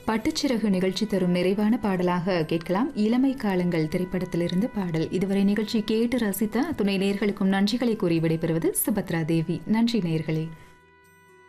பட்டுச்சிறகு நிகழ்ச்சி தரும் நிறைவான பாடலாக கேட்கலாம். இளமை காலங்கள் திரைப்படத்திலிருந்து பாடல். இதுவரை நிகழ்ச்சி கேட்டு ரசித்த துணை நேயர்களுக்கும் நன்றிகளை கூறி விடைபெறுவது சுபத்ரா தேவி. நன்றி நேயர்களே.